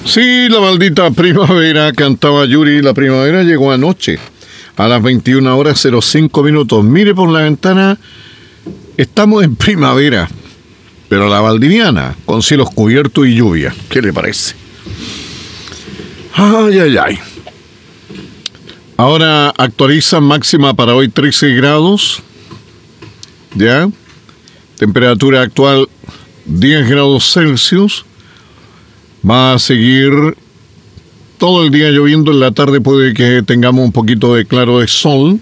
Sí, la maldita primavera, cantaba Yuri. La primavera llegó anoche, a las 21 horas 05 minutos. Mire por la ventana, estamos en primavera, pero la valdiviana, con cielos cubiertos y lluvia. ¿Qué le parece? Ay, ay, ay. Ahora actualiza máxima para hoy 13 grados. ¿Ya? Temperatura actual 10 grados Celsius. Va a seguir todo el día lloviendo. En la tarde puede que tengamos un poquito de claro de sol.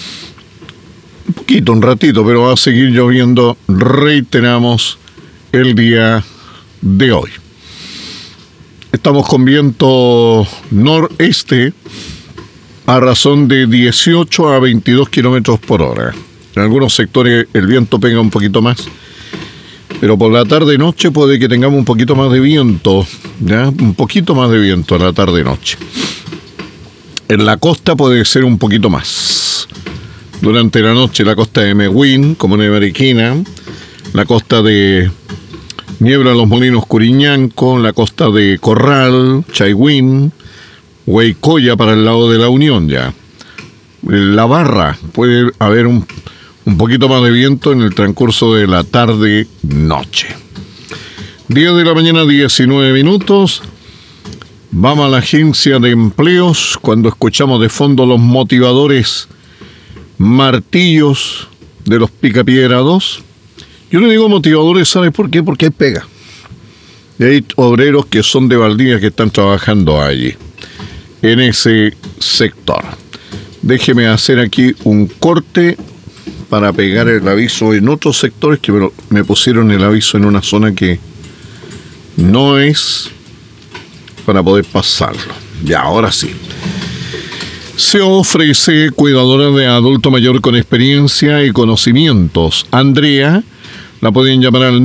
Un ratito, pero va a seguir lloviendo, reiteramos, el día de hoy. Estamos con viento noreste a razón de 18 a 22 kilómetros por hora. En algunos sectores el viento pega un poquito más, pero por la tarde-noche puede que tengamos un poquito más de viento, ¿ya? Un poquito más de viento en la tarde-noche. En la costa puede ser un poquito más. Durante la noche la costa de Mewin, Comuna de Mariquina, la costa de Niebla Los Molinos, Curiñanco, la costa de Corral, Chaihuín, Huaycoya para el lado de la Unión ya. La Barra puede haber un poquito más de viento en el transcurso de la tarde-noche. 10 de la mañana, 19 minutos. Vamos a la agencia de empleos cuando escuchamos de fondo los motivadores martillos de los Picapiedra 2. Yo le digo motivadores, ¿sabes por qué? Porque hay pega. Y hay obreros que son de Valdivia que están trabajando allí, en ese sector. Déjeme hacer aquí un corte para pegar el aviso en otros sectores que me pusieron el aviso en una zona que no es para poder pasarlo. Ya, ahora sí. Se ofrece cuidadora de adulto mayor con experiencia y conocimientos. Andrea, la pueden llamar al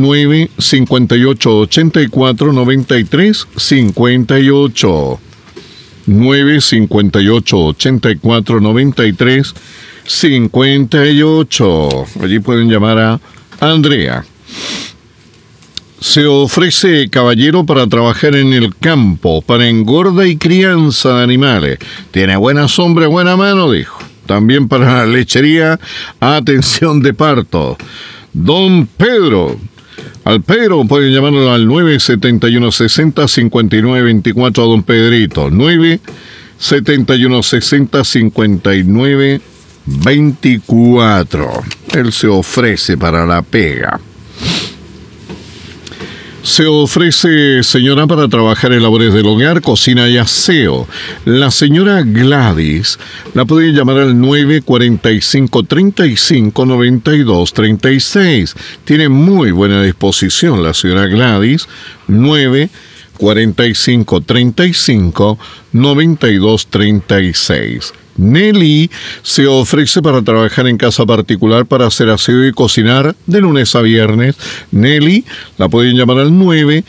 958-84-93-58. 958-84-93-58. Allí pueden llamar a Andrea. Se ofrece caballero para trabajar en el campo, para engorda y crianza de animales. Tiene buena sombra, buena mano, dijo. También para la lechería, atención de parto. Don Pedro. Al Pedro pueden llamarlo al 971-60-59-24 a don Pedrito. 971-60-59-24. Él se ofrece para la pega. Se ofrece señora para trabajar en labores del hogar, cocina y aseo. La señora Gladys la pueden llamar al 945-35-92-36. Tiene muy buena disposición la señora Gladys. 945-35-92-36. Nelly se ofrece para trabajar en casa particular para hacer aseo y cocinar de lunes a viernes. Nelly la pueden llamar al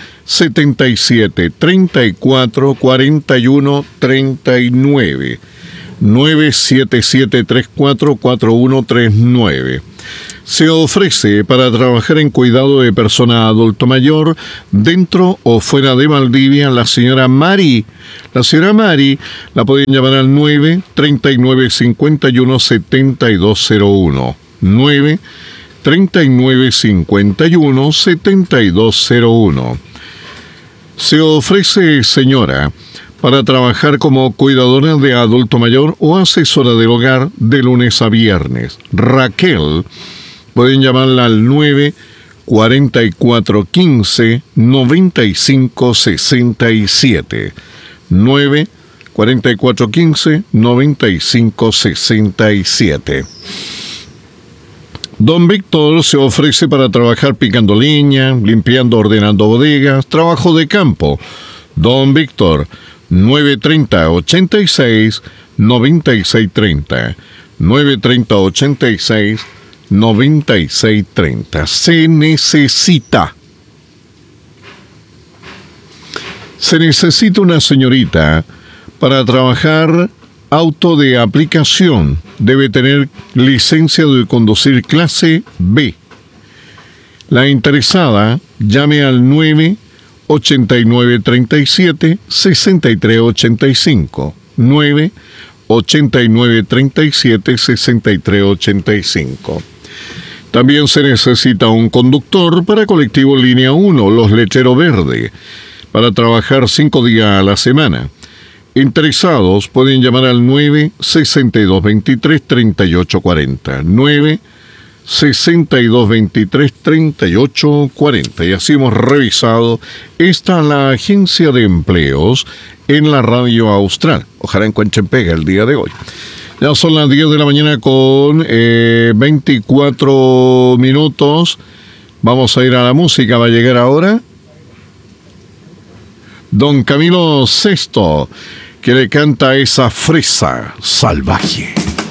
977-34-41-39. 977-34-4139. Se ofrece para trabajar en cuidado de persona adulto mayor dentro o fuera de Valdivia la señora Mari. La señora Mari la pueden llamar al 939-51-7201. 939-51-7201. Se ofrece señora para trabajar como cuidadora de adulto mayor o asesora del hogar de lunes a viernes. Raquel, pueden llamarla al 944-15-9567. 944-15-9567. Don Víctor se ofrece para trabajar picando leña, limpiando, ordenando bodegas, trabajo de campo. Don Víctor, 930-86-9630. 930-86-9630. Se necesita una señorita para trabajar auto de aplicación. Debe tener licencia de conducir clase B. La interesada llame al 98937 6385. 98937 6385. También se necesita un conductor para colectivo Línea 1, Los Lecheros Verde, para trabajar 5 días a la semana. Interesados pueden llamar al 96223-3840. 96223-3840. Y así hemos revisado la agencia de empleos en la radio austral. Ojalá encuentren pega el día de hoy. Ya son las 10 de la mañana con 24 minutos. Vamos a ir a la música. Va a llegar ahora Don Camilo VI, que le canta esa fresa salvaje.